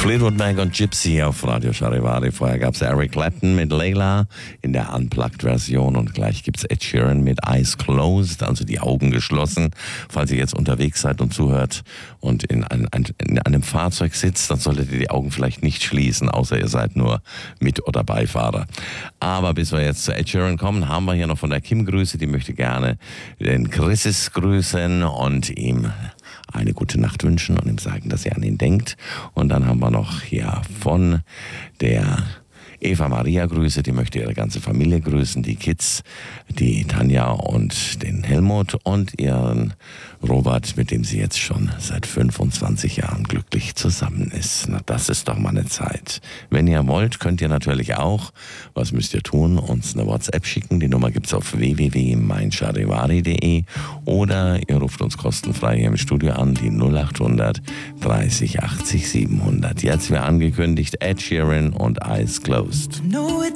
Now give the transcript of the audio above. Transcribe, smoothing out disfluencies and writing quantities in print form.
Fleetwood Mac und Gypsy auf Radio Charivari. Vorher gab es Eric Clapton mit Layla in der Unplugged-Version und gleich gibt es Ed Sheeran mit Eyes Closed, also die Augen geschlossen. Falls ihr jetzt unterwegs seid und zuhört und in einem Fahrzeug sitzt, dann solltet ihr die Augen vielleicht nicht schließen, außer ihr seid nur Mit- oder Beifahrer. Aber bis wir jetzt zu Ed Sheeran kommen, haben wir hier noch von der Kim Grüße, die möchte gerne den Chrises grüßen und ihm eine gute Nacht wünschen und ihm sagen, dass ihr an ihn denkt. Und dann haben wir noch hier von der Eva Maria Grüße, die möchte ihre ganze Familie grüßen, die Kids, die Tanja und den Helmut und ihren Robert, mit dem sie jetzt schon seit 25 Jahren glücklich zusammen ist. Na, das ist doch mal eine Zeit. Wenn ihr wollt, könnt ihr natürlich auch, was müsst ihr tun, uns eine WhatsApp schicken. Die Nummer gibt's auf www.meincharivari.de oder ihr ruft uns kostenfrei hier im Studio an, die 0800 30 80 700. Jetzt wie angekündigt, Ed Sheeran und Eyes Closed. I know it